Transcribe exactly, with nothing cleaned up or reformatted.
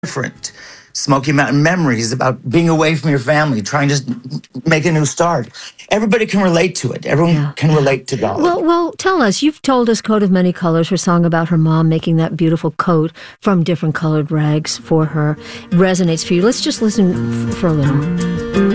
different. Smoky Mountain Memories, about being away from your family, trying to make a new start. Everybody can relate to it. Everyone Yeah, can yeah. relate to Dolly. Well, well, tell us. You've told us "Coat of Many Colors," her song about her mom making that beautiful coat from different colored rags for her, resonates for you. Let's just listen f- for a little.